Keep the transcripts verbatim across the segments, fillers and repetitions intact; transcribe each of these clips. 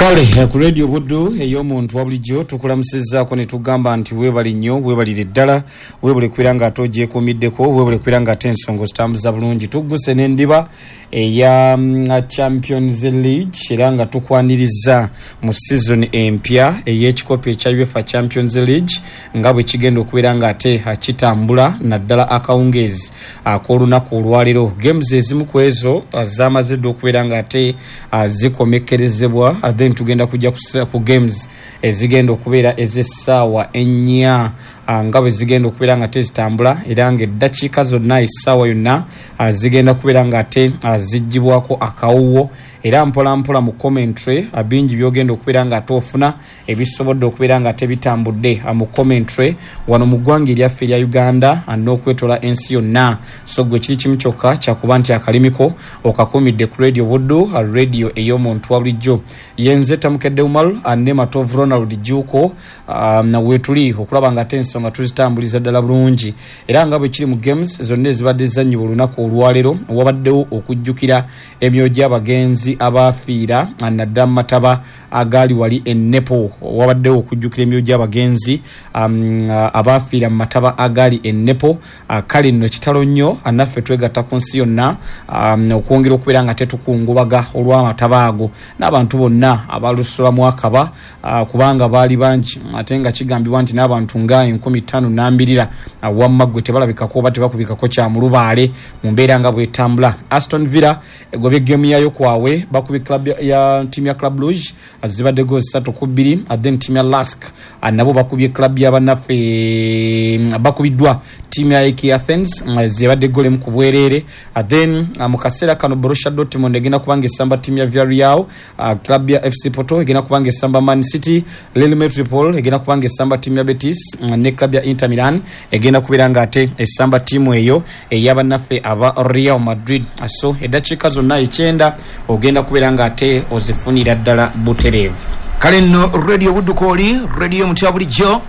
Kale ku radio Buddu ey'omuntu wabulijjo tukulamusizzaako ne tugamba nti weebali nnyo weebalire ddala weebale kwiranga atogyekuumiddeko weebale kwiranga ate ensonga zitambuza bulungi tugguse n'endiba eya Champions League era nga tukwaniriza mu season empya ey'ekikopo ekya UEFA Champions League nga bwe kigenda okubeera nga ate kitambula naddala akawungeezi ak'olunaku olwaleero. Games ezimu ku ezo zaamazidde okubeera nga ate zikomekkerezebwa then tugenda kujja ku games ezigenda okubeera ez'essaawa ennya nga bwe zigenda okubeera nga tezitambula era nga eddakiika zonna essaawa yonna zigenda kubeera nga ate ziggyibwako akawuwo era mpola mpola mu commentary bingi byogenda okubeera nga ate ofuna ebisobodde okubeera nga tebitambudde mu commentary wano mu ggwanga eryaffe erya Uganda n'okwetola ensi yonna. So gwe kiri kimu kyokka kyakuba nti akalimiko okakumidde ku radio Buddu radio ey'omuntu wabulijjo yenze Tamukedde Umar ne Matovu Ronald Juko na wetuli okulaba nga ate ensonga tuzitambuliza ddala bulungi era nga bwe kiri mu games zonna ezibadde zanyibwa olunaku olwaleero wabaddewo okujjukira emyoyo gy'abagenzi abafiira naddala mu mataba agali wali ennepo wabaddewo okujjukira emyoyo gy'abagenzi um, abafiira mu mataba agali ennepo uh, kale nno kitalo nnyo naffe twegatta ku nsi yonna um, okwongera okubeera nga tetukungubaga olw'amataba ago n'abantu bonna abalusulamu akaba uh, kubanga baali bangi ate nga kigambibwa nti n'abantu nga enkumi ttaano n'ambirira uh, wamma gwe tebalabikako oba tebakubikako kya mulubaale mu mbeera nga bwetambula. Aston Villa egobye gemu yayo kwawe bakubi club ya team ya Club Rouge azibadde goals ssatu ku bbiri then team ya Lask nabo bakubye club ya bannaffe bakubiddwa team ya A K Athens zibadde gole mu kubwerere then mu kaseera kano Borussia Dortmund egenda kubanga essamba team ya Villarreal club ya F C Porto egenda kubanga essamba Man City, Real Metropole egenda kubanga essamba team ya Betis ne club ya Inter Milan egenda kubeera nga ate essamba team eyo ey'abannaffe aba Real Madrid. So eddakiika zonna icyenda ogenda kubeera nga ate ozifunira ddala butereevu. Kale nno radio Buddu kooli radio omuntu wa bulijjo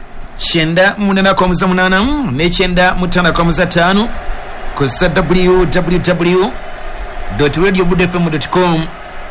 kyenda munana komuza munana n'ekyenda mutana komuza ttaano kosa w w w dot radio buddu f m dot com.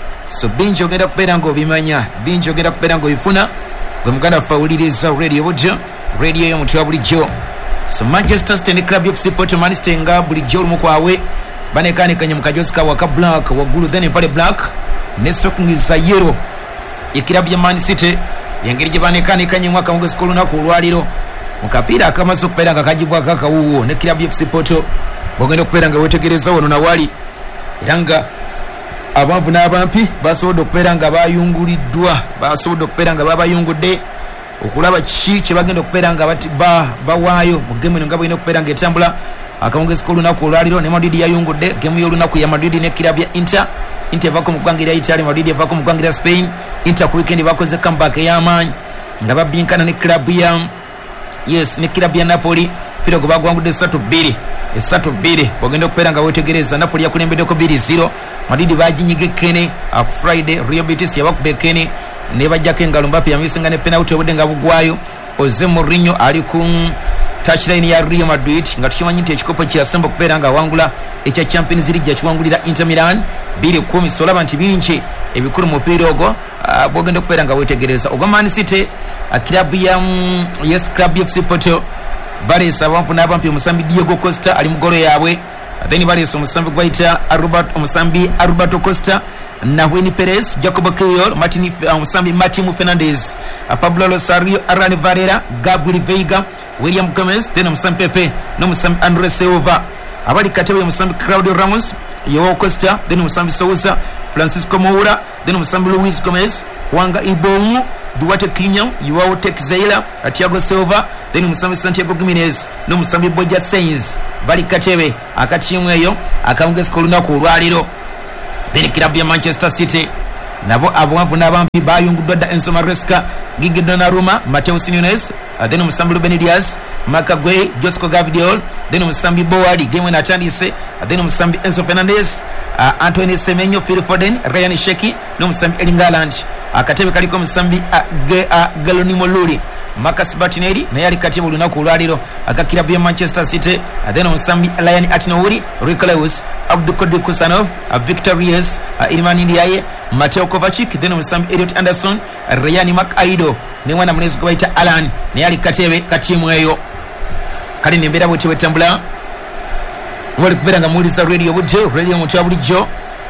So bingi ogenda kubeera ng'obimanya bingi ogenda kubeera ng'obifuna bwe muganda fawuliriza radio Buddu radio y'omuntu wa bulijjo. So Manchester City ne club of support Man City nga bulijjo olumu kwawe banekaanekanye mu kajosi ka waka black waggulu then empale black ne sokungiza yellow ekirabu ya Man City yengeri gye banekaanekanye mwaka mwezi kulunaku olwaliro mu kapiira akamaze okubeera nga kagibwako akawuwo ne club of support bwogenda okubeera nga wetegereza wano nawali era nga abanvu n'abampi basobodde okubeera nga bayunguliddwa basobodde okubeera nga babayungudde okulaba ki kye bagenda okubeera nga bawaayo mu gemu eno nga bwina okubeera nga etambula akawungezi k'olunaku olwaliro ne Madrid yayungudde gemu y'olunaku ya Madrid ne kirabya Inter Inter vako mu ggwanga erya Italy Madrid vako mu ggwanga erya Spain. Inter ku weekend bakoze comeback ey'amaanyi nga babinkana ne club ya yes ne club ya Napoli pira gwe bagwangudde essatu bbiri essatu bbiri bagenda okubeera nga wetegereza Napoli yakulembeddeko bbiri zero Madrid baginyiga ekkene ku Friday Real Betis yabakuba ekkene ne bajjako engalo Mbappe yamisinga ne penalty obudde nga bugwayo Jose Mourinho ali ku touchline ya Real Madrid nga tukimanyi nti ekikopo kyasemba okubeera nga wangula ekya Champions League yakiwangulira Inter Milan bbiri kumi. So olaba nti bingi ebikulu mu mupiira ogwo bwogenda okubeera nga wetegereza ogwa Man City club ya yes club ya F C Porto baleesa abampu n'abampi omusambi Diego Costa ali mu golo yaabwe then baleesa omusambi gwayita Robert omusambi Alberto Costa na Juan Perez, Jacobo Keyol, Martin omusambi Martin Fernandez, Pablo Rosario, Arani Varela, Gabriel Veiga, William Gomez, then omusambi Pepe n'omusambi Andres Silva abali katewe omusambi Claudio Ramos, Joao Costa, then omusambi Sousa, Francisco Moura, then omusambi Luis Gomez, Wanga Ibomu, Duarte Kinyam, Joao Texeira, Thiago Silva, then omusambi Santiago Gimenez n'omusambi Borja Sainz bali katewe akatiimu eyo akawungezi k'olunaku olwaliro. Then club ya Manchester City nabo abwanvu n'abampi bayunguddwa dda Enzo Maresca, Gigi Donnarumma, Mateo Sinunes, then omusambi Ruben Dias, Makagwe, Josco Gvardiol, then omusambi Boali game natandise, then omusambi Enzo Fernandez, uh, Antoine Semenyo, Phil Foden, Ryan Sheki n'omusambi Erling Haaland akatebe kaliko musambi Galonimo Luli Marcus Martinelli naye ali katebe olunaku olwaliro akakilabu ya Manchester City. Then omusambi Ryan Atinouri, Rico Lewis, Abdulkadir Kusanov, Victor Reyes, Ilman Ndiaye, Mateo Kovacic. Then omusambi Elliot Anderson, Ryan Makaido ne mwana munezi gwaita Alan naye ali katebe katimu eyo. Kali nembera bweti wetambula wali kubera nga muliza radio budde radio mutwa bulijjo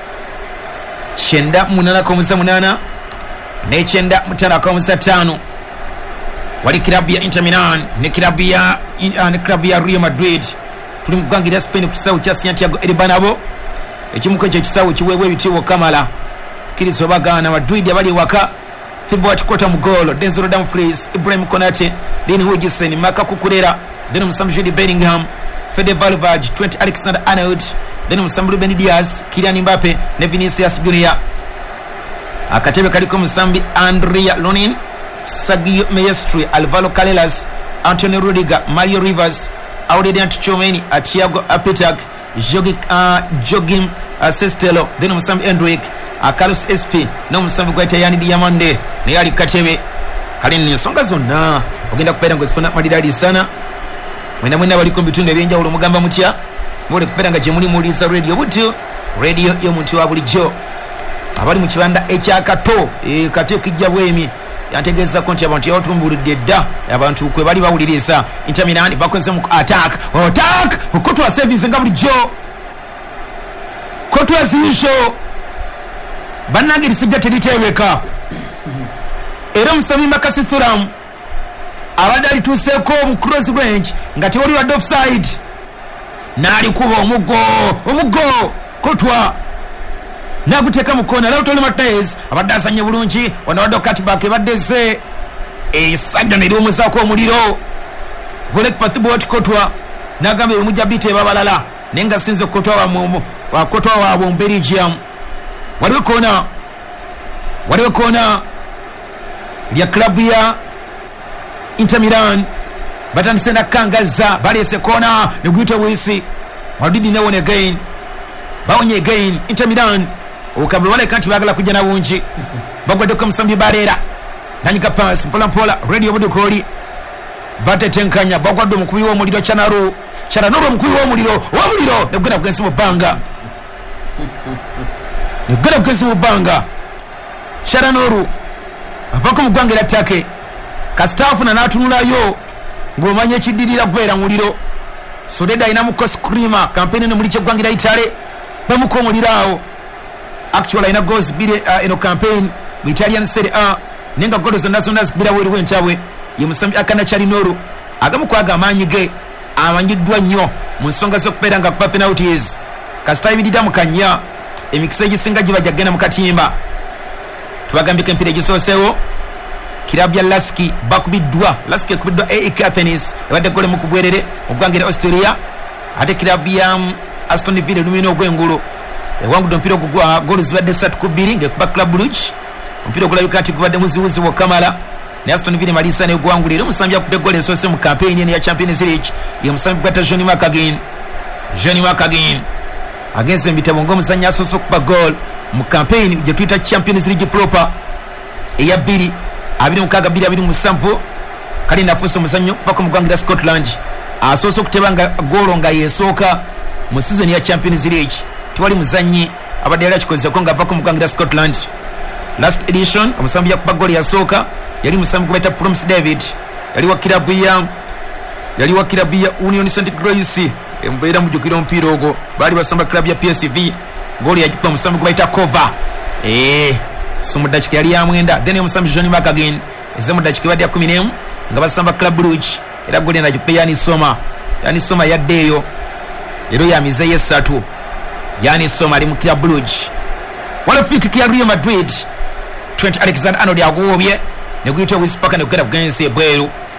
chenda munana komusa munana ne chenda mutana komusa tano. Wali kilabu ya Inter Milan ne kilabu ya ne kilabu ya Real Madrid tuli mugangira Spain ku kisawo kya Santiago Bernabeu ekimuko kye kisawo kiweebwa ebitiibwa Kamala kirizo bagana Madrid abali waka Thibaut Courtois mugolo Denzel Dumfries Ibrahim Konate Dean Hughes Maka Kukurera then Musam Jude Bellingham Fede Valverde Trent Alexander-Arnold then Musam Ruben Diaz Kylian Mbappe ne Vinicius Junior. Akatebe kaliko musambi Andrea Lonin Sergio Maestri Alvaro Carreras Antonio Rudiger Mario Rivers Aurelian Tchouameni Thiago Apitak Jogi uh, Jogim uh, Sestelo then Musam Endrick uh, Carlos S P no Musam Gwaita Yani Diamande ne yali katebe kali nsonga zonna ogenda kupera ngosifuna madidadi sana mwena mwena waliko bitunde byenja ulo mugamba mutya mole kupera nga jemuli muliza radio butu radio yo muntu wa bulijjo abali mu kibanda ekyakato e kato kijja bwemi yantegeza konti abantu yabatumbuulidde dda abantu kwe bali bawuliriza Inter Milan bakoze mu attack attack okutwa service nga bulijjo kotwa zisho banange lisijja teriteeweka era musami Makasi Thuram abadali tuseko mu cross range nga tewali wa offside nali kuba omugo omugo kotwa naguteka mukona leo tole Martinez abadasanye bulungi wanawado cutback badese e sajja ne lumuza ko muliro gole Thibaut Courtois nagambe umujabite babalala nenga sinze Courtois wa mumu wa Courtois wa Belgium waliwo kona waliwo kona ya klabu ya Inter Milan batanisena kangaza balese kona negwita wisi Madrid ne one again baonye again Inter Milan ukambe wale kanti bagala kujana bungi bagwade ko musambi barera nanyika pass mpola mpola radio budukoli batetenkanya bagwade mukubi wo muliro chanaro chanaro mukubi wo muliro wo muliro negwira kwensi mubanga negwira kwensi mubanga chanaro avako mugwangira take kastafu na natunulayo ngomanye kidirira kwera muliro sodeda ina muko screamer campaign ne muliche gwangira itale bamuko mulirawo actually ina goes bide uh, ino campaign mu Italian Serie A nenga godo zonda zonda zibira weru wentabwe yemusambi akana chali noru agamukwaga amanyige amanyiddwa nnyo mu nsonga zo kupera nga kupa penalties kasita ibidida mukanya emikiseji singa jiba jagena mukatimba tubagambye kempire gisosewo kilabu ya Laski bakubidwa Laski kubidwa A E K Athens ebadde gole mukubwerere ogwangira Austria ate kilabu ya um, Aston Villa numino gwengulu ewangu dompiro kugwa goli zibadde satu kubiri ngekuba Club Brugge mpiro gula yukati kubadde muziwuzi wa Kamala ne Aston Villa malisa ne gwangulira musambya kubde gole sose mu campaign ya Champions League ye musambi kwata Johnny Makagin Johnny Makagin agenze mbitabo ngomuzanya soso kuba goal mu campaign je Twitter Champions League proper eya biri abiri mukaga biri abiri musamvu kali nafuso musanyo pako mugwangira Scotland asoso kutebanga golo nga yesoka mu season ya Champions League twali muzanyi abadde kikoze ko nga pako mugwangira Scotland last edition omusambi yakuba goli yasoka yali musambi kubeta Promise David yali wa kilabu ya yali wa kilabu ya Union Saint Grace embeera mujukiro mpiro ogo bali basamba kilabu ya P S V goli yakuba musambi kubeta Cover eh sumu dakika yali amwenda then omusambi Johnny Makagin ezemu dakika badi ya kumi n'emu nga basamba Club Brugge era goli najupe yani soma yani soma yaddeyo lero ya mize yesatu yani soma ali mu Club Brugge wala fiki ya Real Madrid Trent Alexander-Arnold yagobye ne gwita wispaka ne kugera kugense bweru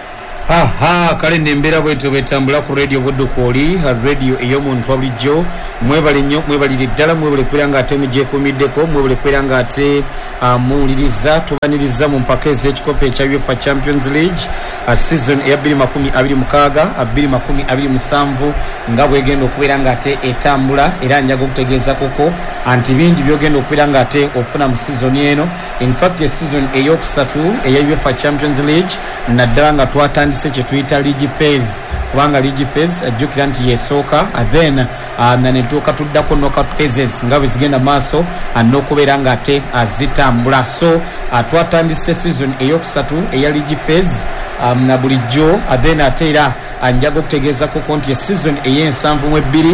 aha kale nembera bwetu betambula ku radio Buddukoli radio ey'omuntu wabulijjo mwebale nnyo mwebalire ddala mwebale kwera nga ate mugyekuumiddeko mwebale kwera nga ate uh, muwuliriza tubaniriza mu mpaka ez'ekikopo ekya UEFA Champions League uh, season eya bbiri makumi abiri mukaaga bbiri makumi abiri musanvu nga bwegenda okubeera nga ate etambula era njaga okutegeeza koko anti bingi byogenda okubeera nga ate ofuna mu season eno. In fact season eyokusatu eya UEFA Champions League naddala nga twatandise kye tuyita league phase kubanga league phase ajjukira nti yesooka then uh, netuuka tuddako knockout phases nga bwe zigenda maaso n'okubeera nga ate zitambula. So uh, twatandise season eyokusatu eya league phase um, na bulijjo then ate era njaga okutegeeza koko nti season ey'ensanvu mu ebbiri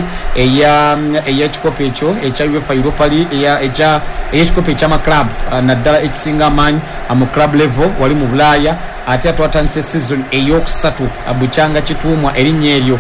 ey'ekikopo ekyo ekya UEFA Europa League ey'ekikopo eky'amaclub naddala ekisinga amaanyi mu club level wali mu Bulaaya ate twatandise season eyokusatu bukyanga kituumwa erinnya eryo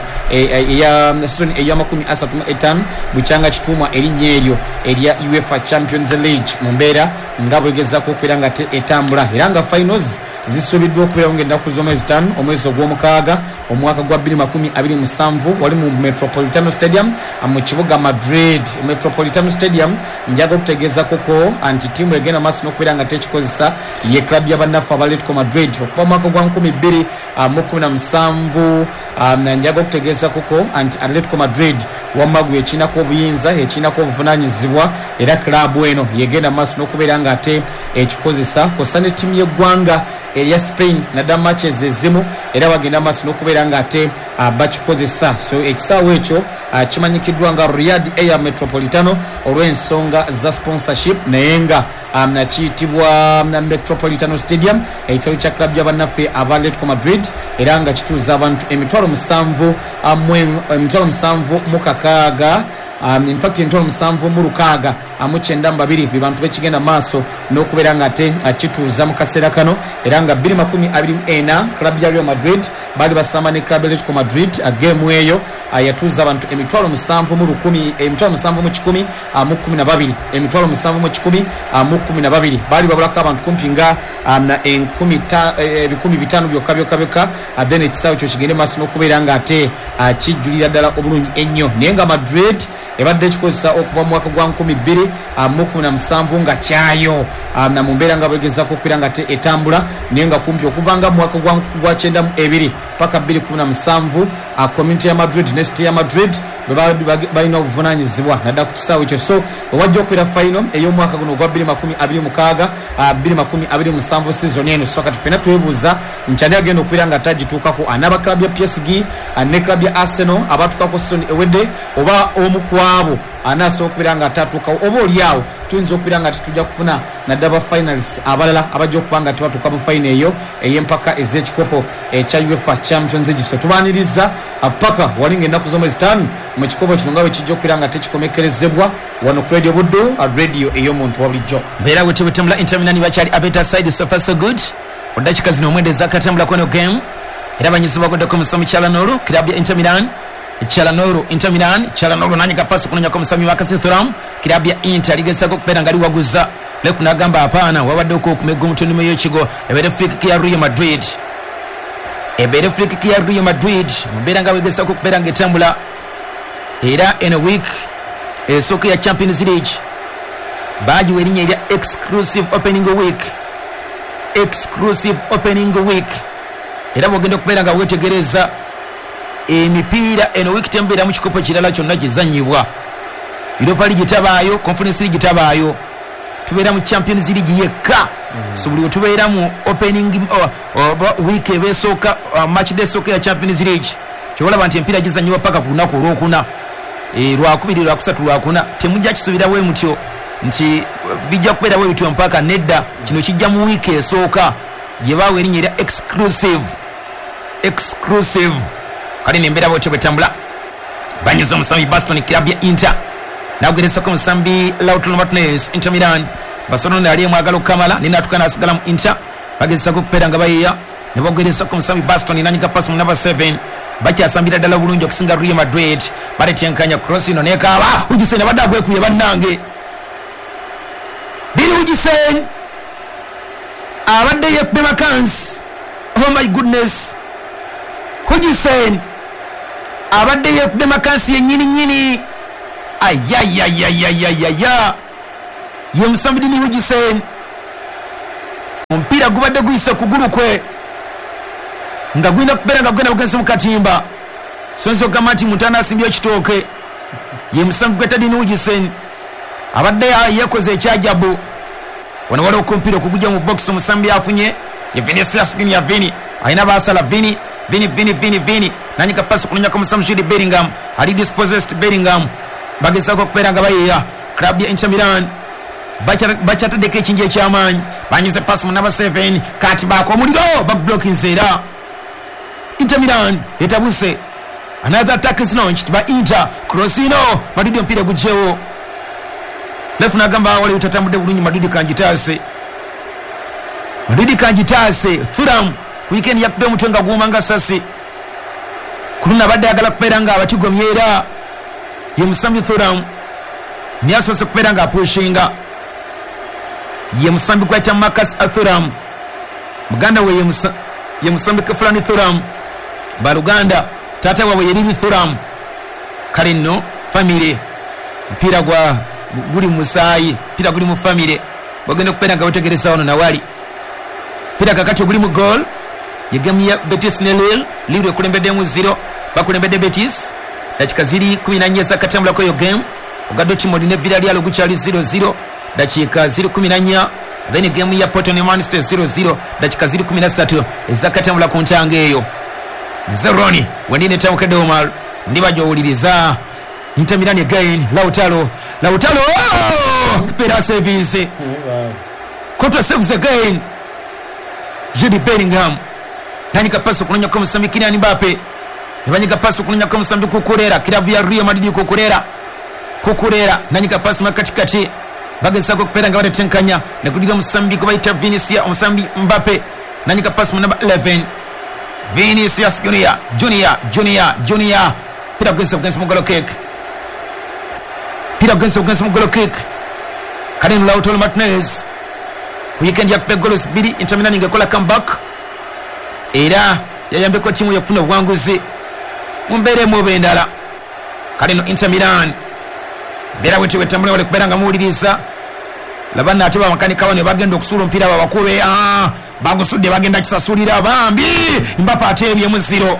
eya season ey'amakumi asatu mu etaano bukyanga kituumwa erinnya eryo erya UEFA Champions League mu mbeera nga bwegezaako okubeera nga etambula era nga finals zisuubiddwa okubeera nga ennaku z'omwezi ttaano omwezi ogw'omukaaga omwaka gwa bbiri makumi abiri musanvu wali mu Metropolitano Stadium mu kibuga Madrid. Metropolitano Stadium njaga okutegeeza koko anti tiimu egenda maaso n'okubeera nga tekikozesa ye club y'abannaffe aba Atletico Madrid okuva mu mwaka gwa nkumi bbiri mu kkumi na musanvu. Njaga okutegeeza koko anti Atletico Madrid wamma gwe ekiinako obuyinza ekiinako obuvunaanyizibwa era club eno yegenda maaso n'okubeera nga ate ekikozesa kosa ne ttiimu y'eggwanga erya Spain naddala matches ezimu era bagenda maaso n'okubeera nga ate uh, bakikozesa. So ekisaawe ekyo uh, kimanyikiddwa nga Riyadh Air Metropolitano olw'ensonga za sponsorship naye nga um, kiyitibwa um, Metropolitano Stadium ekisaawe kya club y'abannaffe aba Atletico Madrid era nga kituuza abantu emitwalo musanvu emitwalo musanvu mu kakaaga Um, in fact emitwalo musanvu mu lukaaga mu kyenda mu babiri be bantu bekigenda maaso n'okubeera nga ate kituuza mu kaseera kano era nga bbiri makumi abiri mu ena club ya Real Madrid baali basamba ne club Atletico Madrid agemu eyo yatuuza abantu emitwalo musanvu mu lukumi emitwalo musanvu mu kikumi mu kkumi na babiri emitwalo musanvu mu kikumi mu kkumi na babiri baali babulako abantu kumpi nga um, enkumi ebikumi bitaano byokka byokka byokka then ekisaawe kyo kigende maaso n'okubeera nga ate uh, kijjulira ddala obulungi ennyo naye nga Madrid ebadde kikozesa okuva mu mwaka gwa nkumi bbiri mu kkumi na musanvu nga kyayo na mu mbeera nga bwegezaako okubeera nga etambula naye nga kumpi okuva nga mu mwaka gwa kyenda mu ebiri paka bbiri kkumi na musanvu community ya Madrid ne city ya Madrid balina obuvunaanyizibwa naddala ku kisaawe ekyo. So ewajja okubeera final ey'omwaka guno ogwa bbiri makumi abiri mukaaga bbiri makumi abiri musanvu season eno. So kati ffenna twebuuza nkyali agenda okubeera nga tagituukako anaaba club ya P S G ne club ya Arsenal abatuukako season ewedde oba omu ku abo anasobola okubeera nga atatuukawo oba oliawo tuyinza okubeera nga tetujja kufuna naddala finals abalala abajja okuba nga tebatuuka mu final eyo ey'empaka ez'ekikopo ekya UEFA Champions League. So tubaaniriza paka walinga ennaku z'omwezi ttaano mu kikopo kino nga bwe kijja okubeera nga tekikomekerezebwa wano ku radio Buddo radio ey'omuntu wa bulijjo. mbeera bwe tebutambula Inter Milan bakyali abeta side so far so good oddakika zino omwende zakatambula kweno game era banyizibwa kuddako musomo Chalanoro club ya Inter Milan Chalanoro Inter Milan Chalanoro nanyika pasi kunonya kwa musami wakasi Thuram club ya Inter ligesa ko kupera ngali waguza lefu nagamba hapana wabadde ko kumego mutoni meyo kigo ebere free kick ya Real Madrid ebere free kick ya Real Madrid mbera nga wegesa ko kupera ngetambula era in a week esoka ya Champions League baji werinye ya exclusive opening week exclusive opening week era bogenda kupera nga wetegereza emipiira eno week tembera mu kikopo kirala kyonna kizanyibwa Europa League tabaayo Conference League tabaayo tubeera mu Champions League yekka mm. so buli tubeera mu opening uh, uh, week ebesooka uh, match day sooka ya Champions League kyolaba nti empiira gizanyibwa paka ku lunaku olwokuna e, lwakubiri lwakusatu lwakuna temujja kisubira we mutyo nti bijja kubeera we bityo mpaka nedda kino kijja mu week esooka gye baawe erinnya erya exclusive exclusive kali nembera bwetyo betambula banyiza omusambi Baston club ya Inter nageresa ko musambi Lautaro Martinez Inter Milan Barcelona yali mwagalo kamala nina tukana asigala mu Inter bageza ko kupera nga bayiya ne bogeresa ko musambi Baston nanyika pass mu number seven bakyasambira ddala bulungi okusinga Real Madrid baletyenkanya cross ino nekaba ujisene badagwe kuye bannange bili ujisene abadde ye Bemakans oh my goodness Hujisen abadde yekudde makansi yennyini nnyini ayayayayayaya ye Musambidini Hujisen omupiira gubadde guyise kugulu kwe nga gwina kubeera nga gwena bugenzi mu katimba sonzi okugamba nti mutana asimbye ekitooke ye Musambidini Hujisen abadde yekoze ekyajabu wano waliwo kumpiira okugujja mu box omusambi afunye ye Vinicius Junior Vini alina basala Vini Vini Vini Vini Vini nanyika pass kunonya kwa Musambi Jude Bellingham ali dispossessed Bellingham bagezako okubeera nga bayeya club ya Inter Milan bachatadeko ekingi ekyamanyi banyize pass mu number seven kati baako omuliro bablockinze era Inter Milan etabuse another attack is launched by Inter Crossino Madrid mpira gujewo lefu nagamba wale utatambudde bulungi Madrid kanjitase Madrid kanjitase Fulham ku weekend yakudde omutwe nga guumanga sasi kuluna badde agala kubeera nga abatigomyera ye Musambi Fulham niyasoose kubeera nga apushinga ye Musambi kweta Marcus Thuram muganda we ye Musambi Fulani Thuram baluganda tata wawe yeribi Thuram kale nno family mpira gwa guli musayi mpira guli mu family bagenda kubeera nga bategereza wano nawali mpira kakati guli mu goal yegemu ya Betis ne Lille Lille kulembedde mu zero bakulembedde Betis dakika ziri kumi na nnya zakatambulako yo game ogaddo Timodi ne Villarreal gukyali zero zero dakika ziri kumi na nnya then game ya Porto ne Manchester zero zero dakika ziri kumi na ssatu ezakatambula ku ntanga eyo Zeroni wendine tamukedde Omar ndibajowuliriza Inter Milan again Lautaro Lautaro oh! Kipera service Koto saves again Jude Bellingham nanyika paso kunonya kwa Musambi Kylian Mbappe nanyika paso kunonya kwa Musambi Kukurera kilabu ya Real Madrid Kukurera Kukurera nanyika paso makatikati bageza ko kupera nga batenkanya ne kudiga Musambi ko bayita Vinicius Musambi Mbappe nanyika paso mu number eleven Vinicius Junior Junior Junior Junior pira gesa gesa mu goal kick pira gesa gesa mu goal kick Karim Lautaro Martinez ku weekend ya kupe goals bili Inter Milan ingekola comeback era yayambeko timu yakufuna obwanguzi mumbere mu bendala kalino Inter Milan bera wetu wetambula wale kubera nga muuliriza labana ate bamakanika bano bagenda okusula omupiira babakube ah bagusudde bagenda kisasulira bambi Mbappe atebye mu zero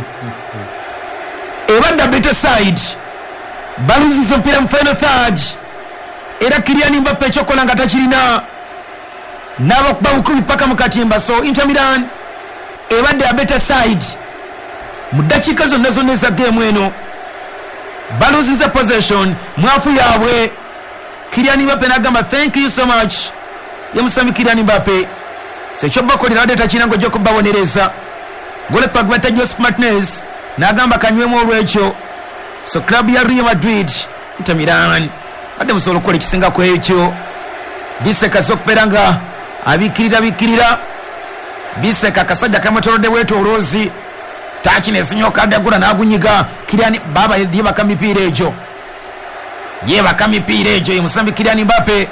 ebadda better side baluziza omupiira mu final third era Kylian Mbappe ekyokola nga takirina n'abakuba bukumi paka mu katimba so Inter Milan ebadde a better side mu dakiika zonna zonna eza game eno baluziza possession mwafu yaabwe Kylian Mbappe n'agamba thank you so much ye Musambi Kylian Mbappe sekyo bakolera wadde takina ng'ojja okubabonereza goalkeeper gweta Joseph Martinez n'agamba kanywemu olwekyo so club ya Real Madrid Inter Milan adde musobola okukola ekisinga ku ekyo biseka z'okubeera nga abikirira bikirira biseka kasajja kamutolodde bwetoloozi takina esinyoka addagula n'agunyiga Kylian baba yebaka mipiira egyo yebaka mipiira egyo ye Musambi Kylian Mbappe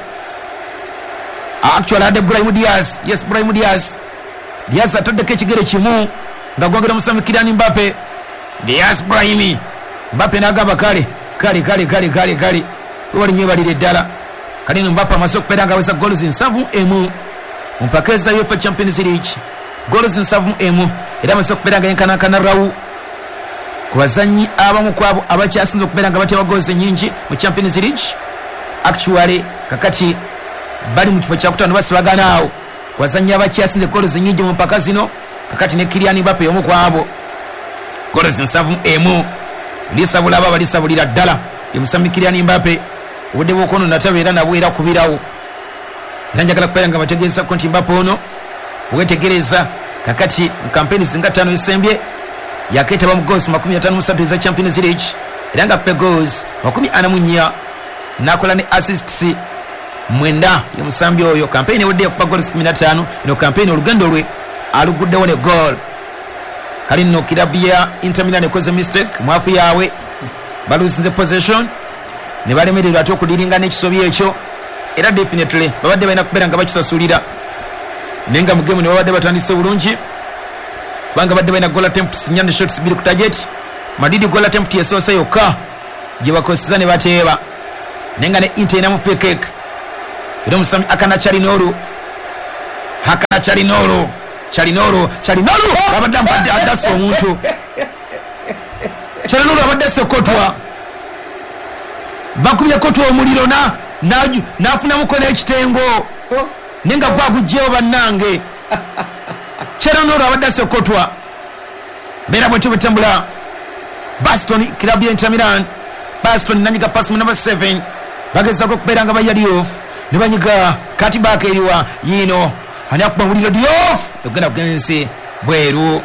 actually adde Brahim Diaz yes Brahim Diaz Diaz ataddeko ekigere kimu nga gwogera Musambi Kylian Mbappe Diaz Brahimi Mbappe n'agamba kale kale kale kale kale kale wali nyebalire ddala kale Mbappe amaze okubeera nga aweza goals nsavu emu mpaka za UEFA Champions League goals nsavu emu era amaze okubeera nga yenkanankana rawu ku bazanyi abamu kwabo abakyasinze okubeera nga batewa goals nyingi mu Champions League actually kakati bali mu kifo kyakutaano basibagana awo ku bazanyi abakyasinze goals nyingi mu mpaka zino kakati ne Kylian Mbappe omu kwabo goals nsavu emu lisabula aba balisabulira ddala ye Musambi Kylian Mbappe obudde bw'okono natabeera nabwo era kubirawo era njagala kubeera nga bategeeza ko nti Mbappe ono wetegereza kakati mu kampeni zinga ttaano esembye yakeetaba mu goals makumi ataano mu ssatu eza Champions League era nga appe goals makumi ana mu nnya n'akola ne assists mwenda ye Musambi oyo kampeni ewedde yakuba goals kumi na ttaano eno kampeni olugendo lwe aluguddewo ne goal kali nno kilabu ya Inter Milan ekoze mistake mwafu yaabwe baluzinze possession ne balemererwa ate okudiringa n'ekisobi ekyo era definitely babadde balina kubeera nga bakisasulira naye nga mu gemu ne babadde batandise bulungi banga badde baina goal attempts nyane shots biri ku target. Madrid goal attempt yasoose yokka gye bakoseza ne bateeba nenga ne Inter inamu free kick. Era omusambi akana Chalinoro Hakana Chalinoro Chalinoro Chalinoro abadde abadde addasse omuntu Chalinoro abadde asse kotwa bakubye kotwa omuliro na nafunamuko n'ekitengo nenga gwagujjewo bannange Chalinoro abadde asse kotwa beera bwetyo butambula. Baston club ya Inter Milan Baston nanyiga pass number seven bagezako kubeera nga bayali off ne banyiga kati back eriwa yino ani akuba muliro Diouf ogenda kugenzi bweru.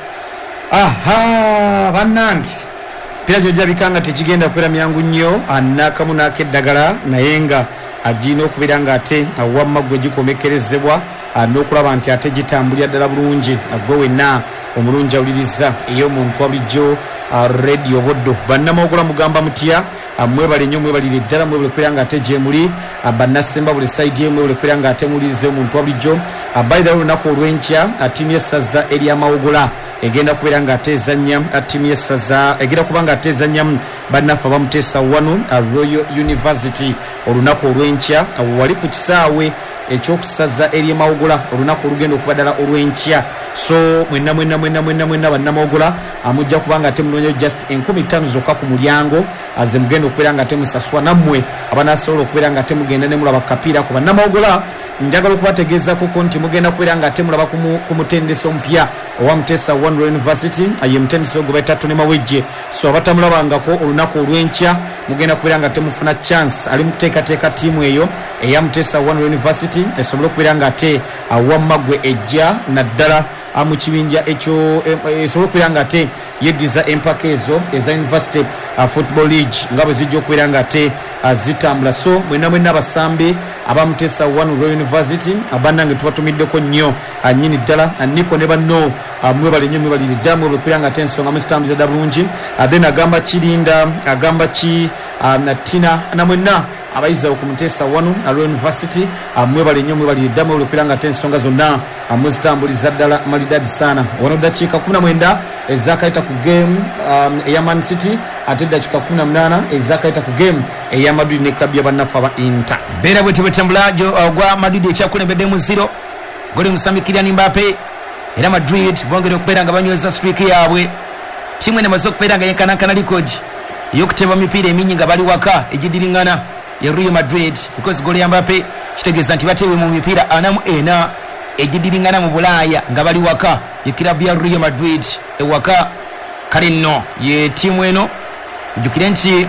Aha bannange pira jojja bikanga tekigenda kubeera myangu nnyo anakamu nakeddagala naye nga agina okubeera nga ate awamma gwe gikomekerezebwa n'okulaba nti ate gitambulira ddala bulungi agwe wenna omulungi awuliriza ey'omuntu wa bulijjo radio Buddo bannamawogula mugamba mutya mwebale nnyo mwebalire ddala mwebale kubeera nga ate gye muli bannasemba buli sayidi ye mwebale kubeera nga ate muliriza omuntu wa bulijjo baidala olunaku olw'enkya ttiimu y'essaza ery'amawogula egenda kubeera nga ate ezannya ttiimu y'essaza egenda kuba nga ate ezannyamu bannaffe abamuteesa wano Royal University olunaku olw'enkya wali ku kisaawe ekyokusaza ery'emawogula olunaku olugenda okuba ddala olw'enkya. So mwenna mwenna mwenna mwenna mwenna bannamawogula amujja kuba nga ate munoonyeyo just enkumi ttaano zokka ku mulyango aze mugenda okubeera nga ate musaswa nammwe abanaasobola okubeera nga ate mugenda ne mulaba kapiira ku bannamawogula. Njagala okubategeezako ko nti mugenda kubeera nga ate mulaba ku mutendesi omupya owa Muteesa One University ye mutendesi ogwo bayita Tony Mawejje. So abatamulabangako olunaku olw'enkya mugenda kubeera nga ate mufuna chance ali mu kuteekateeka ttiimu eyo eya Muteesa One University esobole okubeera nga ate awamma gwe ejja naddala mu kibinja ekyo esobole okubeera nga ate yeddiza empaka ezo eza University uh, Football League nga bwe zijja okubeera nga ate uh, zitambula. So mwenna mwenna abasambi abamuteesa One Royal University abannange tubatumiddeko nnyo annyini ddala Niko ne banno mwebale nnyo mwebalire ddala mwebale okubeera nga ate ensonga muzitambuza ddala bulungi. Then agamba Kirinda agamba ki Tina na mwenna abayiza okumuteesa One Royal University mwebale nnyo mwebalire ddala mwebale okubeera nga ate ensonga zonna muzitambuliza ddala malidadi sana. Wano ddakiika kumi na mwenda ezakayita ku game um, eya Man City ate ddakiika kumi na munaana ezakayita ku game eya Madrid ne club y'abannaffe aba Inter. Beera bwetyo bwetambula ogwa Madrid ekyakulembedde mu zero goli musambi Kylian Mbappe era Madrid bongera okubeera nga banyweza streak yaabwe timu eno emaze okubeera nga yenkanankana record ey'okuteba mipiira emingi nga bali waka egidiringana ya Real Madrid because goli ya Mbappe kitegeeza nti bateebwe mu mipiira anamu ena egidiringana mu Bulaaya nga bali waka ye club ya Real Madrid ewaka kale nno ye timu eno ujjukire nti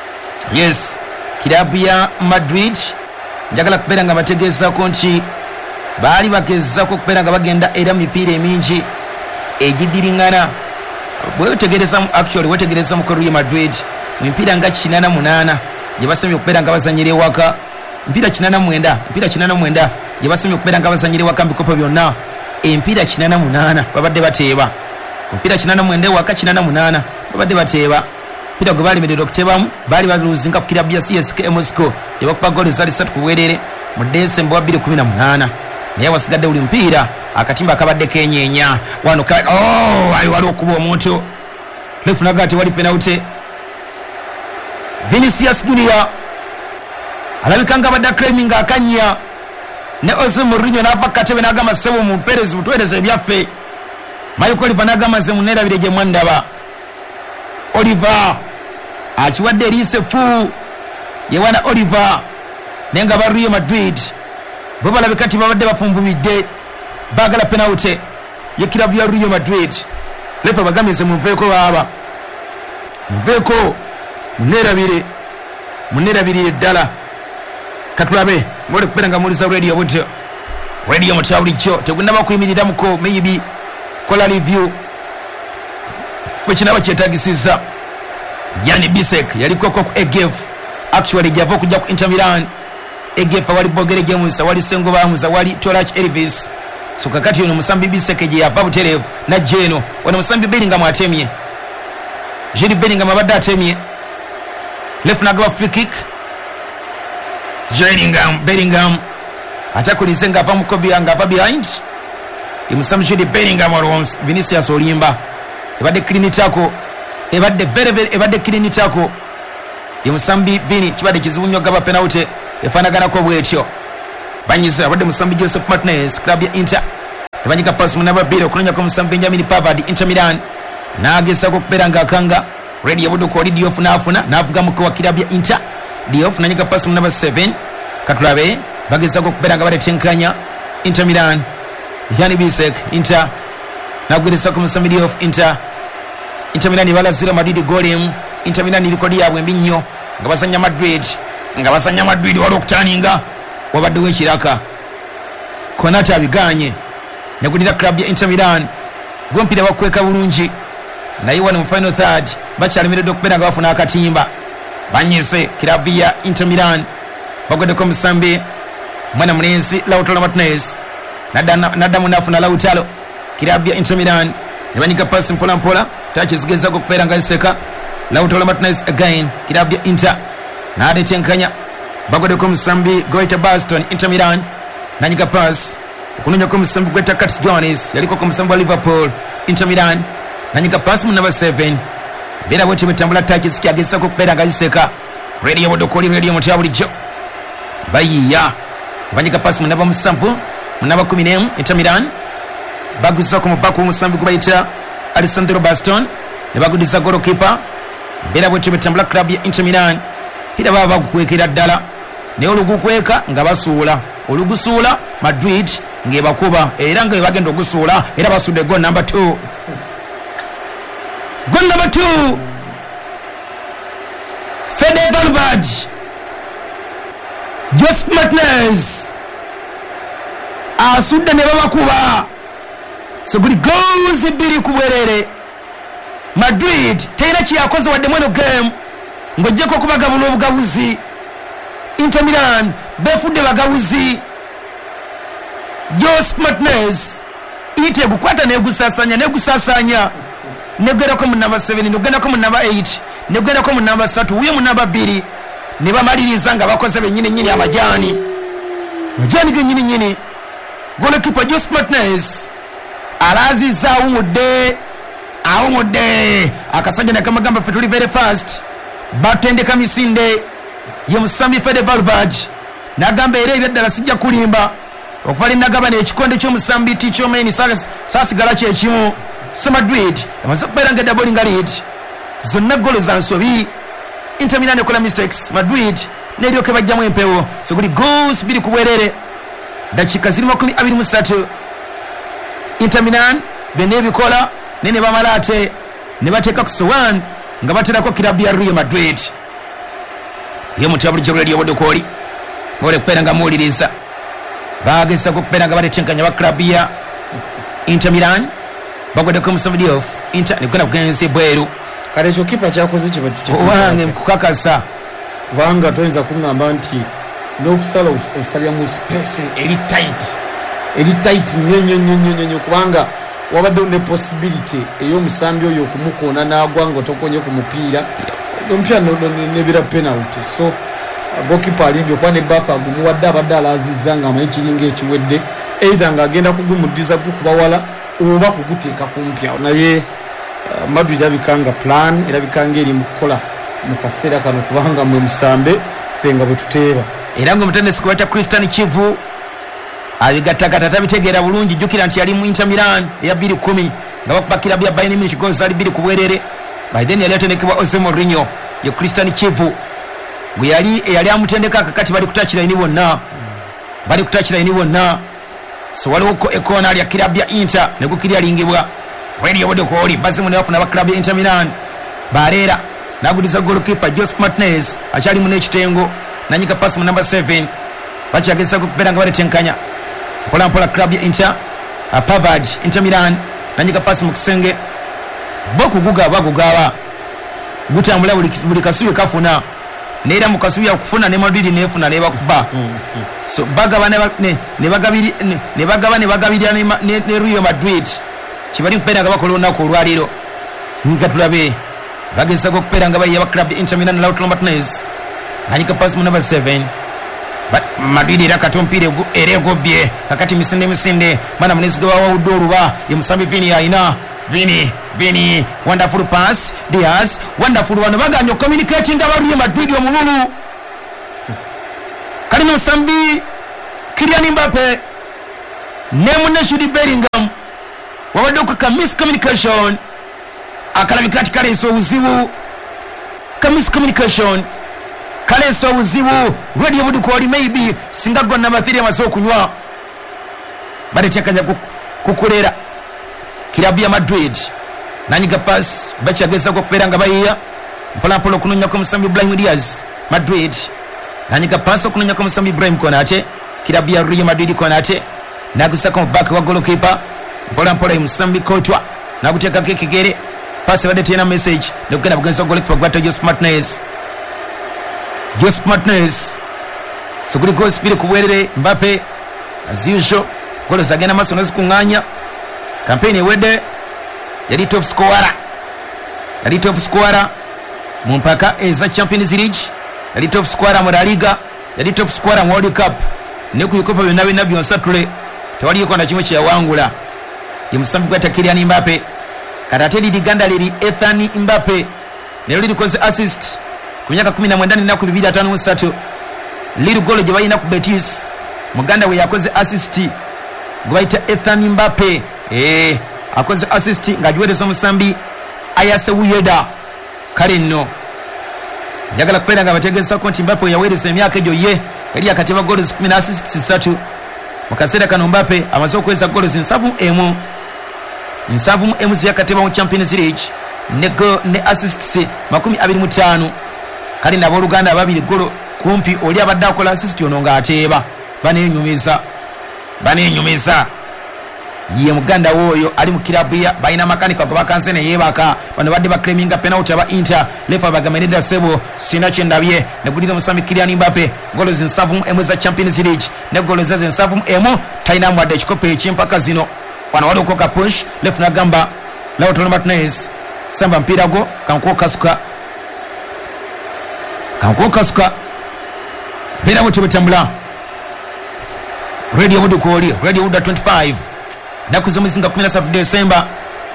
yes club ya Madrid njagala kubeera nga bategeezako nti baali bagezzako okubeera nga bagenda era mipiira emingi egidiringana bwetegereza actually wetegereza mu Real Madrid mipiira nga kinana munana gye basemye okubeera nga bazanyira ewaka mpiira kinana mwenda mpiira kinana mwenda gye basemye okubeera nga bazanyira ewaka mbikopo byonna empiira kinana munana babadde bateeba mpiira kinana mwenda ewaka kinana munana babadde bateeba mpiira gwe baalemererwa okuteebamu baali baluzinga ku kirabu ya C S K A Moscow gye bakuba gooli zaali ssatu ku bwereere mu Desemba wa bbiri kumi na munaana naye wasigadde buli mpiira akatimba akabadde kenyeenya wano oh, ayi wali okuba omuntu lefunaga ati wali penalty. Vinicius Junior alabika nga badde claiming akanya ne Jose Mourinho n'ava katebe n'agamba ssebo mu mpeerezi butwereeza ebyaffe Michael Oliver n'agamba nze muneerabire gye mwandaba. Oliver akiwadde eriise fu yewana Oliver naye nga ba Real Madrid bo balabika ti babadde bafunvumidde baagala penalty ye kirabu ya Real Madrid. Lefa bagamize munveeko baaba munveeko muneerabire muneerabirire ddala katulabe ngole kubeera nga muliza radio butyo radio mutya bulijjo tegunaba kuyimiriramukko maybe kola review bwekinaba kyetagisizza. Yani Bisek yaliko ku Egef actually gyava okujja ku Inter Milan. Egef wali Bogere James wali Sengo Bamuza wali Torach Elvis so kakati ono musambi Bisek gye yava buterevu na Jeno ono musambi Bellingham atemye Jude Bellingham abadde atemye lefuna gwa free kick Bellingham Bellingham atakulize nga ava mu kobi nga ava behind emusambi Jude Bellingham Rams Vinicius Olimba ebadde clean tackle ebadde very very ebadde clean tackle emusambi Vini kibadde kizibu nnyo gaba penalty efaanaganako bwetyo banyiza abadde musambi Joseph Martinez club ya Inter ebanyika pass munaba biro kunonya ko musambi Benjamin Pavard Inter Milan nagesako kupera ngakanga ready yabudo ko Diouf nafuna navuga muko wa club ya Inter Diouf nanyika pass munaba seven katulabe bagesako kupera ngabale tenkanya Inter Milan Yani Bisek Inter nagwirisa ko musambi Diouf Inter Inter Milan ibala zero Madrid golem Inter Milan ilikodi yabwe mbinyo ngabasanya Madrid ngabasanya Madrid walo kutaninga wabadde wekiraka Konata abiganye negulira club ya Inter Milan gompira bakweka bulungi naye wano mu final third bakyalimiride okubera nga bafuna akatimba banyise club ya Inter Milan bagode ko musambi mwana mulenzi Lautaro Martinez nada munafuna Lautaro club ya Inter Milan nebanyika pass mpola mpola tachizigeza ko kupera nga iseka Lautaro Martinez again club ya Inter nade tenkanya bagode ko musambi Goita Baston Inter Milan nanyika pass kunonya ko musambi Goita Curtis Jones yaliko ko musambi wa Liverpool Inter Milan nanyika pass mu number seven bera bote betambula touches kyagesa ko kupera ngaziseka radio bodokoli radio mutya bulijjo bayiya banyika pass mu number musambu mu number kumi Inter Milan bagusa ko mubako musambi kubayita Alessandro Baston ne bagudisa goalkeeper bera bote betambula club ya Inter Milan pira baba kukwekera ddala ne olugukweka nga basuula olugusuula Madrid ngebakuba era nga bagenda ogusuula era basudde goal number two goal number two Fede Valverde Joseph Martinez asudde ne babakuba so guli goals ibiri kubwerere Madrid tera kiyakoze wadde mweno game ngojjeko kubagabula obugabuzi Inter Milan befudde bagabuzi Joseph Martinez ite bukwata ne gusasanya ne gusasanya negera ko mu number seven negera ko mu number eight negera ko mu number three uye mu number two ne bamaliriza nga bakoze benyine nyine amajani majani ge nyine nyine goalkeeper Joseph Martinez alaziza umudde awumudde akasajja nakamagamba fetuli very fast batende kamisinde ye musambi Fede Valverde nagamba era ebyaddala sijja kulimba okufali nagabana ekikonde ky'omusambi ticho meni sasigala kyekimu so Madrid amaze kubeera nga double nga lead zonna golo za nsobi Inter Milan ekola mistakes Madrid neryoke bajjamu empewo so guli goals biri kubwerere dakika ziri makumi abiri mu ssatu Inter Milan bene bikola nene bamalate ne bateeka ku sowan nga baterako club ya Real Madrid ye mutabuli radio bodokoli ngole kupera nga muliriza bagesa ko kupera nga batenkanya ba club ya Inter Milan bagode ko musambi of Inter ne kuna kugenze bweru kale ekyo kipa kyakoze kibatu wange mukukakasa banga toyinza kungamba nti n'okusala osalya mu space eri tight eri tight nyenye nyenye nyenye kubanga wabadde ne possibility eyo musambi oyo kumukona nagwanga tokonye ku mupiira ompya ne bira penalty so goalkeeper alimbyo kwa ne baka gumuwadde abadde alazizanga amayikiringa ekiwedde either nga agenda kugumudiza kukuba wala oba kukuteeka kumpya naye uh, Madrid abikanga plan era bikanga eri mukola mu kaseera kano kubanga mwe musambe fenga bwe tuteeba era ngo mutende sikwata Christian Chivu abigatakata tabitegeera bulungi jukira nti yali mu Inter Milan ya two thousand ten nga bakubakira bya Bayern Munich goals ali two kubwerere by then yali atenekebwa Jose Mourinho yo Christian Chivu gwe yali yali amutendeka akakati bali kutachira ini bonna bali kutachira ini bonna so waliwo ko ekona ali club ya Inter ne gukiri alingibwa radio bodo ko oli bazimu ne bafuna ba club ya Inter Milan barera nagudiza goalkeeper Joseph Martinez achali mu nekitengo nanyika pass mu number seven bachagesa kupera nga bale tenkanya pola pola club ya Inter a Pavard Inter Milan nanyika pass mu kisenge boku guga bagugawa gutambula buli kasuye kafuna neera mu kasuye kufuna ne Madrid nefuna ne bakuba so bagaba ne ne bagabiri ne bagaba ne bagabiri ne ne Real Madrid kibali kupera nga bakolona ko lwaliro nika tulabe bagesa ko kupera nga baye ba club ya Inter Milan Lautaro Martinez nanyika pass mu number seven Madrid era katompire erego bye kakati misinde misinde mana munezgo wa udoruba yemusambi Vini aina Vini Vini wonderful pass Diaz wonderful one baganyo communicating abariye Madrid omululu kali musambi Kylian Mbappe Nemune Jude Bellingham wabadoka ka miscommunication akalabikati kale so uzibu ka miscommunication kale so uzibu radio budu ko maybe singagwa na mathiri amaso kunywa bade tekanya kukulera kilabu ya Madrid nanyiga pass bacha gesa ko peranga bayiya mpola polo kununya ko musambi Ibrahim Diaz Madrid nanyiga pass kununya ko musambi Ibrahim Konate kilabu ya Real Madrid Konate nagusaka back wa goalkeeper mpola mpola musambi Courtois naguteka kekigere pass bade tena message nokena bugenza goalkeeper gwato Joseph Martinez Joseph Martinez sokuri go speed kubwerere Mbappe as usual golo zagena maso nazikunganya campaign wede yali top scorer yali top scorer mu mpaka eza Champions League yali top scorer mu La Liga yali top scorer mu World Cup ne ku ikopa benawe nabyo nsatule tewali yiko na kimwe kya wangula yimsambi kwata Kylian Mbappe karateli diganda lili Ethan Mbappe ne lili koze assist kunyaka kumi na mwendani na ku bibiri atano musatu lili golo je bayina ku Betis muganda we yakoze assist gwaita Ethan Mbappe eh akoze assist ngajwede so musambi ayase Uyeda kale no jagala kwenda ngabategesa ko Mbappe yawedese emyaka ejo ye yali akateba goals kumi na assists zisatu mukasera kano Mbappe amaze okweza goals nsavu emu nsavu emu yakateba mu Champions League ne go ne assists makumi abiri mu tano kali nabo Uganda ababiri golo kumpi oli abadde akola assist ono nga ateba banenyumiza banenyumiza ye muganda woyo ali mu kilabu ya baina makanika ko bakansene yebaka bano badde ba claiminga penalty aba Inter lefa bagameneda sebo sina chendabye ne gulira musambi Kylian Mbappe goals nsavu emu za Champions League ne goals za nsavu emu taina mwade chikope echimpaka zino wana wado koka push left na gamba Lautaro Martinez samba mpira go kanko kasuka kanko kasuka pera wote betambula radio wudu koli radio wudu twenty-five na kuzomizinga kumi na satu Desemba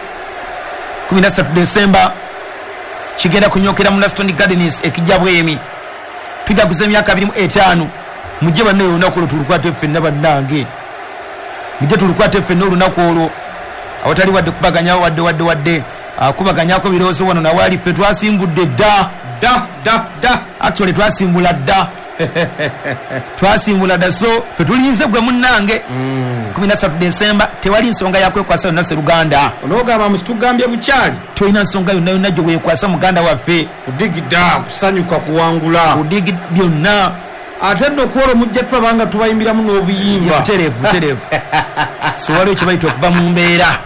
kumi na satu Desemba kigenda kunyokera mu Aston Gardens ekijabwe yemi tujja kuzemya kabiri mu etano mujje banne onako tulukwate fenna banange mujje tulukwate fenna olunako olwo awatali wadde kubaganya wadde wadde wadde kubaganyako birozo wano na wali fe twasimbudde da da da da actually twasimbula da twasimbula da so fe tulinze gwe munnange mm. kumi na satu Desemba tewali nsonga yakwe kwasa na Seruganda onogamba mustugambye bukyali toina nsonga yonna yonna gye wekwasa muganda waffe kudigida kusanyuka kuwangula kudigi byonna ate nno kwolo mujja twabanga tubayimbira mu n'obuyimba buterevu buterevu so waliwo kibayita okuva mu mbeera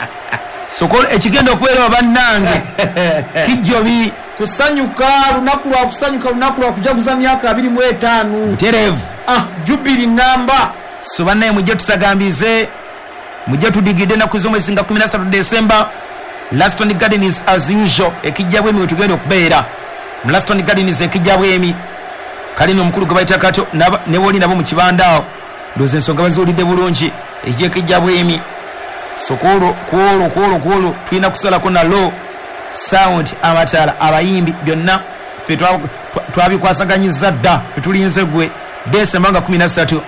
sokolo ekigenda okubeera bannange kijjobi kusanyuka lunaku lwa kusanyuka lunaku lwa kujaguza myaka abiri mu etaano buterevu ah jubili namba so bannaye mujje tusagambize mujje tudigide naku z'omwesinga kumi na satu Desemba Aston Gardens as usual ekijjabwe emi wetugenda okubeera mu Aston Gardens ekijjabwe emi kalino omukulu gwe bayita kato ne woli nabo mu kibandaawo ndoze ensonga baziwulidde bulungi ekijjabwe emi sokolo kwolo kwolo kwolo tulina kusalako na low sound amatala abayimbi byonna fe twabikwasaganyiza dda fe tulinze gwe Desemba nga kumi na ssatu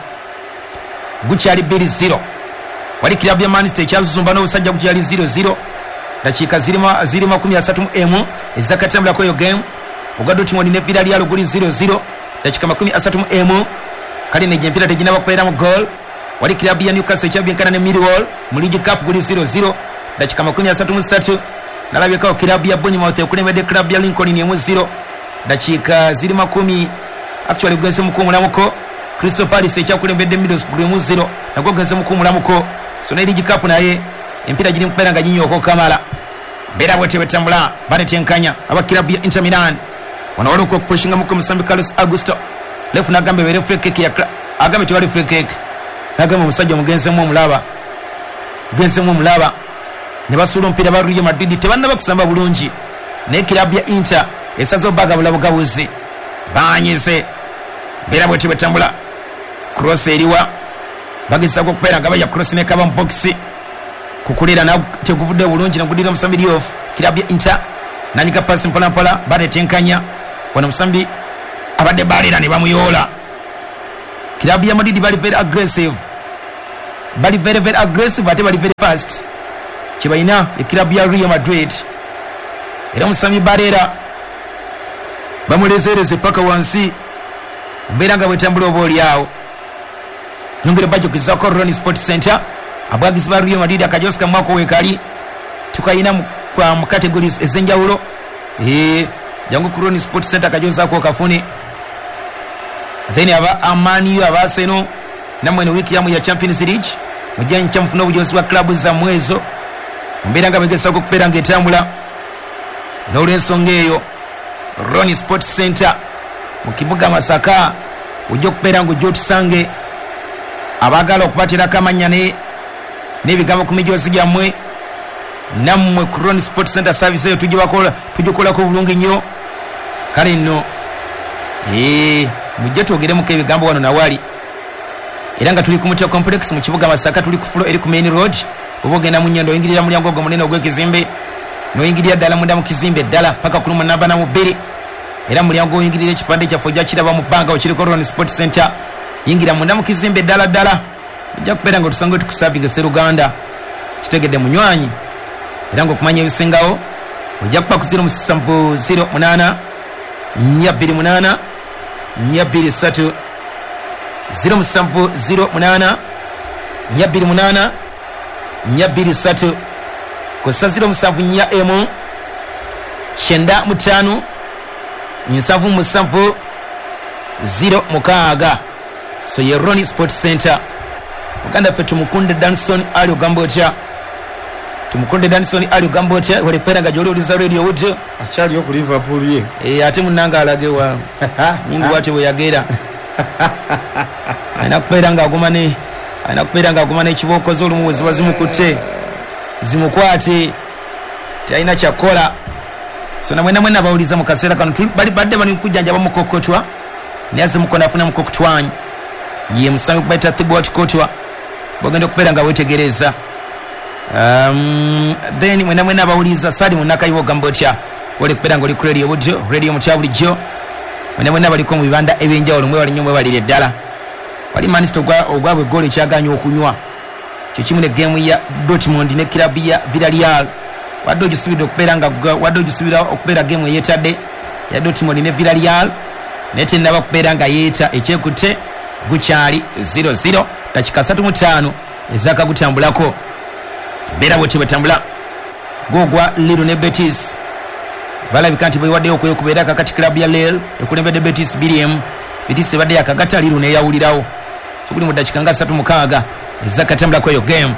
gukyali bbiri zero wali kilabu ya Manchester ekyazuzumba n'obusajja gukyali zero zero dakiika zirima ziri makumi asatu mu emu ezakatambulako eyo game ogwa Dortmund ne Villarreal guli zero zero dakiika makumi asatu mu emu kale ne empira teginaba kubeera mu goal wali kilabu ya Newcastle ekyabyenkana ne Millwall mu League Cup guli zero zero dakiika makumi asatu mu ssatu nalabyeko kilabu ya Bournemouth ekulembedde kilabu ya Lincoln emu zero dakiika ziri makumi actually gwense mukumulamuko Crystal Palace ekyakulembedde Middlesbrough emu zero nagwo gwense mukumulamuko so ne League Cup naye empira giri mkubeera nga ginyoko kamala bera bwete betambula banetenkanya aba kilabu ya Inter Milan wana wali okupushinga muko musambi Carlos Augusto lefu nagambe bere free kick ya agambe tewali free kick nagambe musajja mugenze mu mulaba genze mu mulaba ne basula mpira ba Real Madrid tebanna bakusamba bulungi ne kilabu ya Inter esazo baga bulabo gabuzi banyize bera bwete betambula cross eriwa bagezaako okubeera nga baya cross nekaba mu box kukulira na teguvudde bulungi nagudira Musambi Diouf kirabya Inter nanyika pasi mpolampola banetenkanya wano Musambi abadde balira ne bamuyoola kirabya Madrid bali very aggressive bali very very aggressive ate bali very fast kibaina ekirabya Real Madrid era Musambi Barera bamulezereze paka wansi mbeera nga bwetambula oba oliawo nyongere bajukizako Ronnie Sports Center abwagizi ba Real Madrid akajoska mwako wekali tukayina kwa mu categories ezenjawulo eh jangu ku Ronnie Sports Center akajozako kafune then aba Amani aba Arsenal namwe ne wiki yamu ya Champions League mujanye chamfuna bujozi bwa club za mwezo mbeera nga begesako kupera ngetambula n'olwensonga eyo Ronnie Sports Center mu kibuga Masaka ujjo kupera ngo jjo tusange abagala okubatira kamanya ne nebigambo ku mijozi gyamwe nammwe ku Ronnie Sports Center service eyo tujje bakola tujje kola ko bulungi nnyo kale nno eh mujje twogere mu kebigambo wano nawali era nga tuli ku Mutya complex mu kibuga Masaka tuli ku floor eri ku main road obogenda mu nyendo ingirira mulyango ogwo munene ogw'ekizimbe no ingirira ddala munda mu kizimbe ddala paka kuluma namba na mubiri era mulyango oyingirira ekipande kyaffe ja kiraba mu bbanga okiriko Ronnie Sports Center yingira munda mu kizimbe ddala ddala ojja kubeera nga tusange tukusabinga Seruganda kitegedde munywanyi era nga okumanya ebisingawo ojja kuba ku zero musanvu zero munana nnya bbiri munana nnya bbiri ssatu zero musanvu zero munana nnya bbiri munana nnya bbiri ssatu kosa zero musanvu nnya emu kyenda mutaano nsanvu musanvu zero mukaaga so ye Ronnie Sports Center Uganda fe tumukunde Danson ali ogamba otya tumukunde Danson ali ogamba otya walepera nga joli oliza radio wote achali yo ku Liverpool ye eh ate munanga alagewa ningu wate we yagera anakupera nga agumane anakupera nga agumane ekiboko zo lumu ziba zimukutte zimukwate taina chakola so na mwena mwena bauliza mu kaseera kano bali badde bali kujjanja bamukokotwa niaze mukona afuna mukokotwanyi ye Musambi kubaita Thibaut Courtois bogenda okupera nga wetegereza um then mwena mwena bauliza sadi munaka iwo gambotya wale kupera ngo li radio budjo radio mutya bulijjo mwena mwena bali ko mu bibanda ebenjawulo mwe bali nyomwe bali ddala bali Manchester gwa ogwabwe goal kyaganya okunywa kyo kimune game ya Dortmund ne club ya Villarreal wadde gisubira okupera nga wadde gisubira okupera game yetadde ya Dortmund ne Villarreal nete naba kupera nga yeta ekyekutte gukyali zero zero dakika satu mu ttaano ezaka gutambulako bera bweti batambula gogwa Lille ne Betis balabika nti bwe wadde okweyokubeera kakati club ya Lille ekulembedde Betis Biliam Betis badde yakagata Lille ne yawulirawo so kuli mu dakika nga satu mukaaga ezaka tambula ko yo game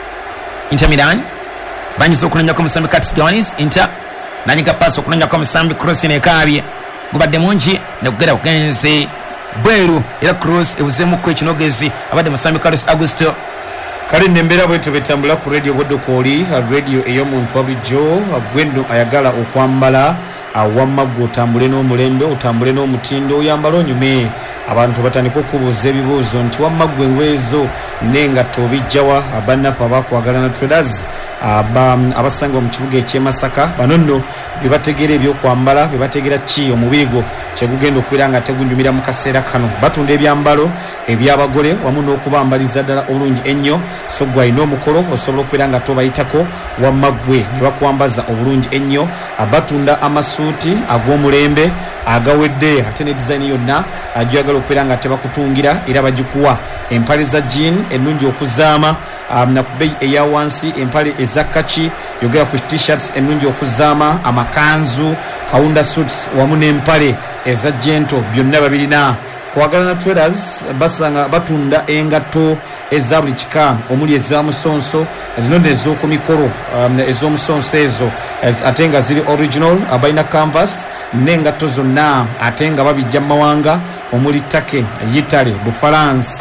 Inter Milan banyiza okunanya ko Musambi Curtis Jones Inter nanyika pass okunanya ko Musambi cross ne kabye gubadde mungi ne kugera kugenze bweru era cross ebuzemu ko ekinogezi abadde Musambi Carlos Augusto kale nembera bwetu betambula ku radio Bodokoli radio eyo muntu wabijo gwendo ayagala okwambala awamaggo tambule n'omulembe otambule n'omutindo oyambala onyume abantu batandika okubuuza ebibuuzo nti wamaggo engwezo nenga tobijjawa abannafu abakwagala na traders aba abasanga mu kibuga ekyemasaka banonno bibategera ebyokwambala bibategera ki omubiri gwo kyegugenda okubeera nga tegunyumira mu kaseera kano batunda ebyambalo ebyabagole wamu n'okubambaliza ddala obulungi ennyo so gwe alina omukolo osobola okubeera nga tobayitako wamaggwe ne bakwambaza obulungi ennyo abatunda amasuuti ag'omulembe agawedde ate ne design yonna agyagala okubeera nga tebakutungira era bagikuwa empale za jean ennungi okuzaama Um, na kubei eya wansi empale ezakachi yogera ku t-shirts ennungi okuzaama amakanzu kaunda suits wamu n'empale eza gento byonna babirina kwagala na traders basanga batunda engato eza buli kika omuli ez'amusonso zino nez'oku mikolo um, ez'omusonso ezo ate nga ziri original abalina canvas n'engato zonna ate nga babijja mu mawanga omuli Take, Italy, Bufalansa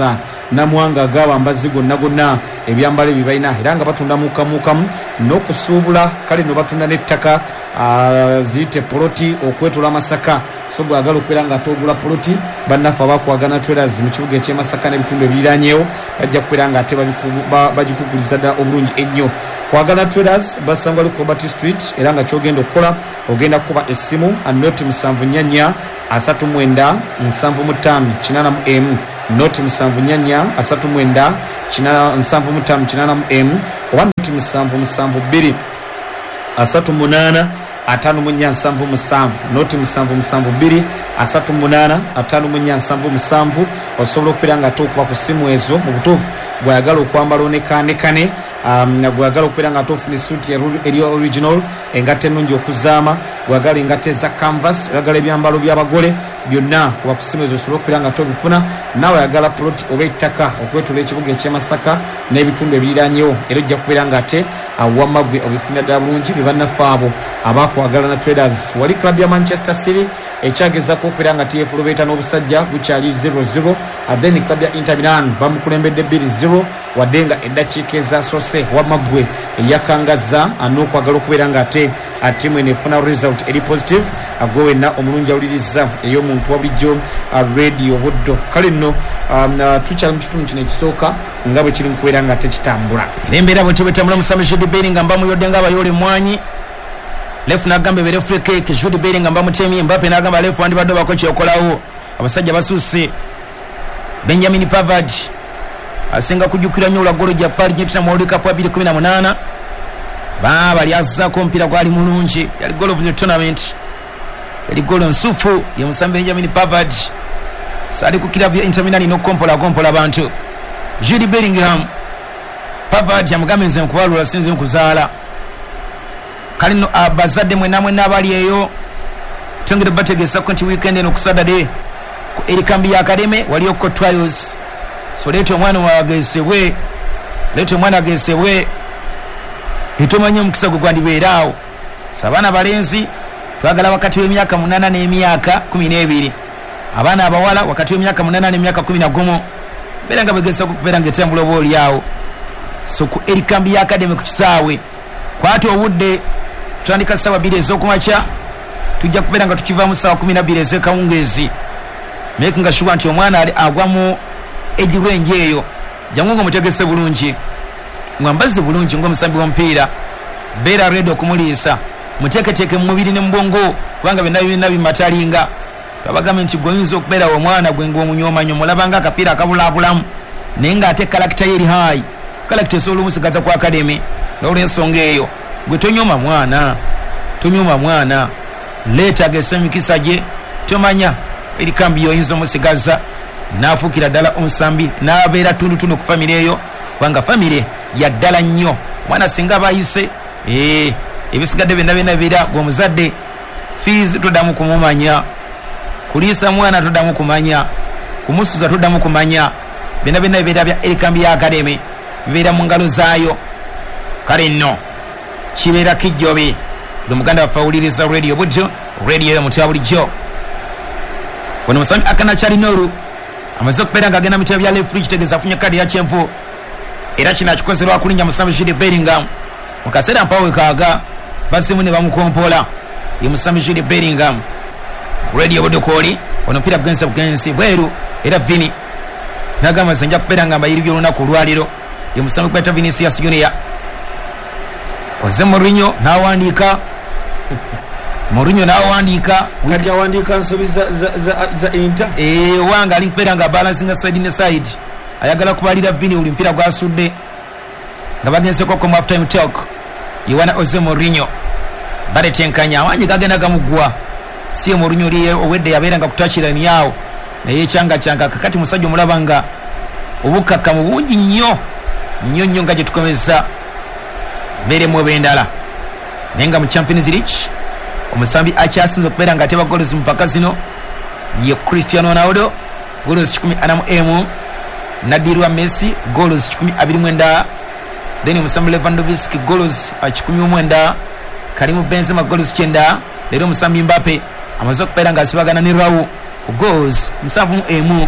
namwanga agabambazi gonna gonna ebyambalo ebyo balina era nga batunda mukamukamu n'okusuubula kale no batunda n'ettaka ziyite poloti okwetola amasaka so bwagala okubeera nga atogula poloti bannaffe abakwagana traders mu kibuga ekyemasaka n'ebitundu ebiriranyeewo bajja kubeera nga ate bagikuguliza ddala obulungi ennyo. Kwagala traders basangwa Robert Street era nga kyogenda okukola ogenda kuba essimu anoti musanvu nyanya asatu mwenda nsanvu mutaano kinana mu emu noti musanvu nyanya asatu mwenda kinana nsanvu mutaano kinana mu emu oba noti musanvu musanvu bbiri asatu munaana atano munya nsanvu musanvu noti musanvu musanvu bbiri asatu munaana atano munya nsanvu musanvu osobola okubeera nga tokuba ku ssimu ezo mu butuufu bwayagala okwambala onekaanekane um, gwagala okubeera nga tofuna suit eri original engatte ennungi okuzaama gwagala engatte za canvas oyagala ebyambalo by'abagole byonna kuba ku ssimu ezo osobola okubeera nga tobifuna naawe oyagala plot oba ettaka okwetula ekibuga ekyemasaka n'ebitundu ebiriranyewo era ojja kubeera nga ate awamagwe obifuna ddala bulungi bye bannaffe abo abakwagala na traders. Wali club ya Manchester City ekyagezako okubeera nga tyefulobeeta n'obusajja gukyali zero zero then club ya Inter Milan bamukulembedde bbiri zero wadde nga eddakiika ezasoose wamagwe eyakangaza n'okwagala okubeera nga ate atimu eno efuna result eri positive agwe wenna omulungi awuliriza ey'omuntu wa bulijjo radio buddo kale nno um, tukyali mu kitundu kino ekisooka nga bwe kiri mu kubeera nga tekitambula embeera bwe tebetambula musami Jude Bellingham bamuyodde ng'abayole mwanyi lefu n'agamba ebere free kick Jude Bellingham bamutemye Mbappe n'agamba lefu wandibadde bako kyokolawo abasajja basusse Benjamin Pavard asinga kujjukira nnyo olwagolo gya Paris Saint-Germain mu World Cup wa bbiri kumi na munaana baba lyazzaako omupiira gwali mulungi yali goal of the tournament yali goal nsufu ye musambi Benjamin Pavard sali ku kilabu ya Inter Milan n'okompola kompola abantu Jude Bellingham Pavard yamugambe nze nkubalula sinze nkuzaala kalino abazadde mwena mwena abali eyo tongere bategesa ko nti weekend eno ku Saturday ku Erikambi ya Academy waliyo ko trials so leto omwana wagesebwe leto omwana agesebwe itomanye mukisa gwandiberawo sabana balenzi twagala wakati w'emyaka munana n'emyaka kumi n'ebiri abana abawala wakati w'emyaka munana n'emyaka kumi na gumu beranga bagesa kubeera ngetambula boli yawo so ku Erikambi ya Academy ku kisaawe kwato obudde tutandika sawa bbiri ez'okumakya tujja kubeera nga tukiva mu sawa kumi na bbiri ez'ekawungeezi making sure nti omwana ali agwa mu ejirenje eyo jangu ngo mutegese bulungi mwambaze bulungi ngo musambi w'omupiira beera redo kumuliisa muteketeke mu mubiri ne mbongo kubanga benabi nabi matalinga babagamba nti goyinza okubeera omwana gwe ngo omunyomanyo mulabanga akapiira akabulabulamu naye nga ate kalakita yeri hayi kalakita esobola omusigaza ku Academy n'olw'ensonga eyo gwe tonyoma mwana tonyoma mwana leeta agese emikisa gye tomanya Erikambi yoyinza omusigaza nafuukira ddala omusambi n'abeera tundutundu ku famire eyo kubanga famire ya ddala nnyo mwana singa bayise ee ebisigadde byonna byonna bibeera gw'omuzadde fees toddamu kumumanya kuliisa mwana toddamu kumanya kumusuza toddamu kumanya byonna byonna bibeera bya Erikambi ya Academy bibeera mu ngalo zaayo kale nno kibeera kijjobe gwe muganda waffe awuliriza radio budjo radio yo mutya bulijjo ono musambi akana Charinoru amaze okubeera ng'agenda mu bitabo bya lefri kitegeeza afunye kadi ya kyenvu era kino akikozerwa kulinnya musambi Jude Bellingham mu kaseera mpawe kaaga basimu ne bamukompola ye musambi Jude Bellingham radio budukoli ono mpira bugenzi bugenzi bweru era Vini n'agamba nze nja kubeera nga mbayiribya olunaku olwaliro ye musambi kweta Vinicius Junior Jose Mourinho n'awandiika Mourinho n'awandiika kati awandiika nsobi za, za, za, za Inter eh wanga ali mpera nga balancing side ne side ayagala kubalira Vini uli mpira gwasudde nga bagenze ko come after time talk yiwana Jose Mourinho bale tenkanya wanyi kagenda gamugwa si Mourinho liye owedde yabeera nga kutachira ni yao naye changa changa kakati musajja omulabanga obukaka mu bungi nnyo nnyo nnyo nga gye tukomeza mere mu bendala nenga mu Champions League omusambi akyasinze okubeera nga ateba goals mpaka zino ye Cristiano Ronaldo goals kumi ana mu emu nadirwa Messi goals kumi abiri mwenda then omusambi Lewandowski goals kumi mwenda Karim Benzema goals kyenda lero omusambi Mbappe amaze okubeera nga asibagana ne Raul goals nsavu mu emu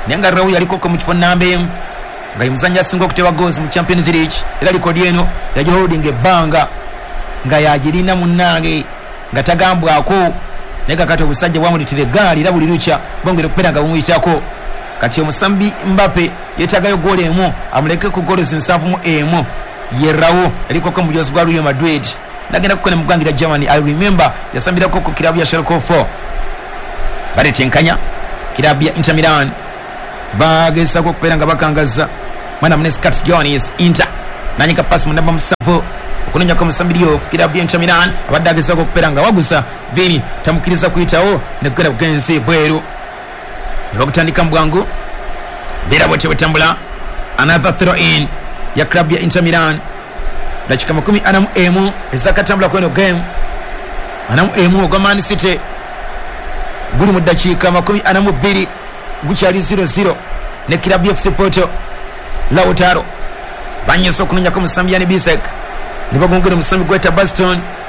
nenga Raul yaliko ko mu kifo namba emu nga muzanya asinga okutewa goals mu Champions League era likodi eno yajo holding ebanga nga yagirina munnange nga tagambwako nega kati obusajja bwamulitire gaali era buli lucha bongere kupera nga bumuyitako kati omusambi Mbappe yetagayo goal emu amuleke ku goals nsanvu mu emu Yerrawo aliko ko mu Jose gwa Real Madrid nagenda kukone mugangira Germany. I remember yasambira ko kilabu ya Schalke four bale tenkanya kilabu ya Inter Milan bagesa ko kupera nga bakangaza mwana mnes Curtis Jones Inter nanyika pass mu namba musapo okunonya ko musambilio kilabu ya Inter Milan abadagesa ko kupera nga wagusa Vini tamukiriza kuyitawo ne kugera kugenzi bweru lokutandika mbwangu bera bote butambula. Another throw in ya klabu ya Inter Milan dakika makumi anamu emu ezakatambula kweno game anamu emu kwa Man City guli mu dakika makumi anamu bbiri gukyali zero zero ne klabu ya F C Porto. Lautaro banyeso kunonya ko musambi yani Bisek nibagongere musambi gweta Baston